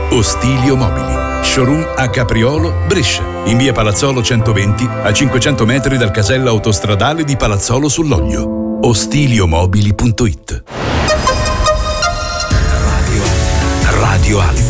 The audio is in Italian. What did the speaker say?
Ostilio Mobili. Showroom a Capriolo, Brescia. In via Palazzolo 120, a 500 metri dal casello autostradale di Palazzolo sull'Oglio. Ostiliomobili.it. Radio Alba.